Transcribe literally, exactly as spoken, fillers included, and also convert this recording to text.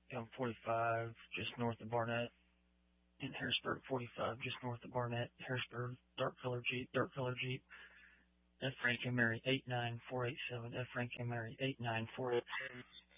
M forty-five, just north of Barnett. In Harrisburg, forty-five, just north of Barnett. Harrisburg, dark color Jeep, dark color Jeep. F. Frank and Mary, eight nine four eight seven. F. Frank and Mary, eight nine four eight seven.